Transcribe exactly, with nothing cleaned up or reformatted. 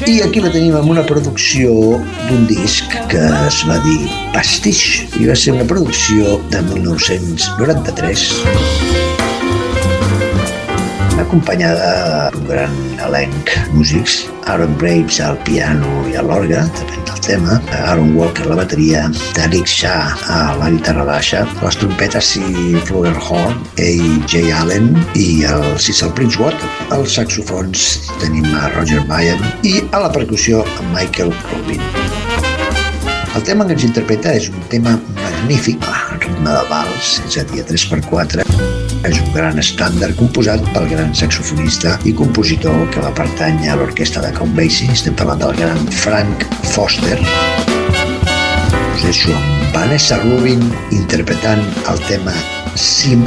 I aquí la tenim amb una producció d'un disc que es va dir Pastiche i va ser una producció de mil nou-cents noranta-tres, acompanyada d'un gran elenc músics, Aaron Graves al piano i a l'orgue, depèn del tema, Aaron Walker a la bateria, Tariq Shah a la guitarra baixa, les trompetes i flugelhorn, A J Allen i el Cecil Princewater. Als saxofons tenim a Roger Byrne i a la percussió a Michael Rubin. El tema que ens interpreta és un tema magnífic, en ritme de vals, és a dir, a tres per quatre. És un gran estàndard composat pel gran saxofonista i compositor que va pertànyer a l'orquestra de Count Basie. Estem parlant del gran Frank Foster. Us deixo amb Vanessa Rubin interpretant el tema Symbol.